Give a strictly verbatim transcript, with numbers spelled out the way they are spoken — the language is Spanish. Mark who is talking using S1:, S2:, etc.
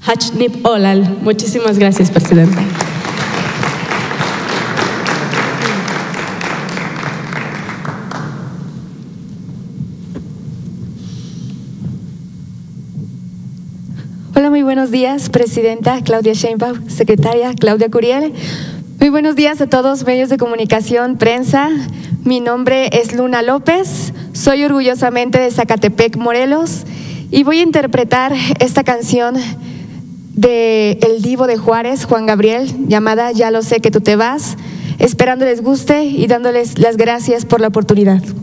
S1: Hachnip Olal. Muchísimas gracias, presidente.
S2: Hola, muy buenos días, presidenta Claudia Sheinbaum, secretaria Claudia Curiel. Muy buenos días a todos medios de comunicación, prensa. Mi nombre es Luna López, soy orgullosamente de Zacatepec, Morelos, y voy a interpretar esta canción de El Divo de Juárez, Juan Gabriel, llamada Ya lo sé que tú te vas, esperando les guste y dándoles las gracias por la oportunidad.